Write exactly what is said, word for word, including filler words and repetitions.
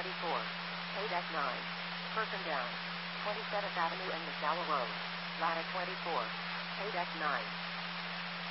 twenty-four. eight X nine. Person down. twenty-seventh Avenue and Nassau Road. Ladder twenty-four. eight X nine.